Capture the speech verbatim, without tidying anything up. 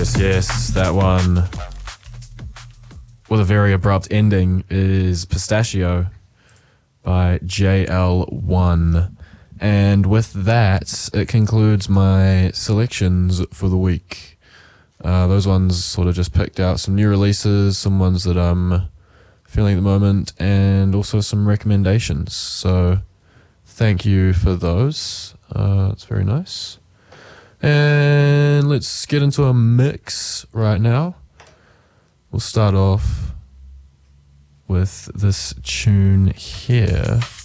Yes, yes, that one with a very abrupt ending is Pistachio by J L one. And with that, it concludes my selections for the week. Uh, those ones sort of just picked out some new releases, some ones that I'm feeling at the moment, and also some recommendations. So thank you for those. Uh, it's very nice. And let's get into a mix right now. We'll start off with this tune here.